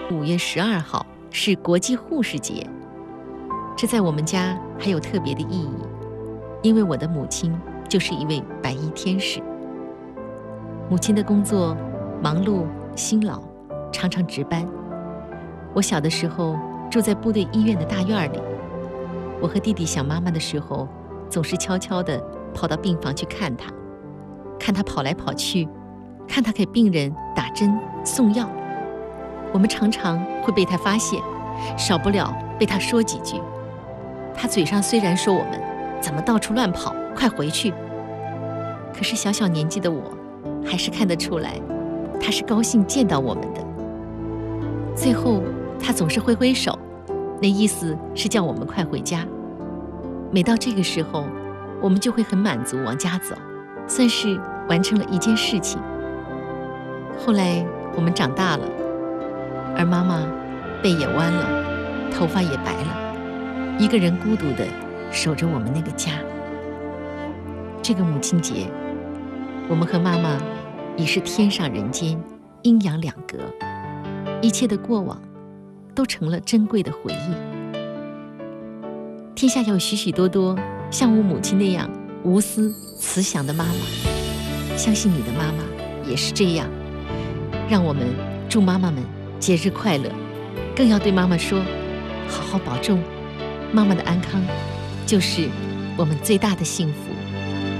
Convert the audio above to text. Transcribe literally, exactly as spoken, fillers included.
五月十二号是国际护士节，这在我们家还有特别的意义，因为我的母亲就是一位白衣天使。母亲的工作忙碌辛劳，常常值班。我小的时候住在部队医院的大院里，我和弟弟想妈妈的时候，总是悄悄地跑到病房去看她，看她跑来跑去，看她给病人打针送药。我们常常会被她发现，少不了被她说几句。她嘴上虽然说我们怎么到处乱跑，快回去，可是小小年纪的我还是看得出来，她是高兴见到我们的。最后她总是挥挥手，那意思是叫我们快回家。每到这个时候，我们就会很满足往家走，算是完成了一件事情。后来我们长大了，而妈妈背也弯了，头发也白了，一个人孤独地守着我们那个家。这个母亲节，我们和妈妈已是天上人间，阴阳两隔，一切的过往都成了珍贵的回忆。天下有许许多多像我母亲那样无私慈祥的妈妈，相信你的妈妈也是这样。让我们祝妈妈们节日快乐，更要对妈妈说，好好保重，妈妈的安康就是我们最大的幸福。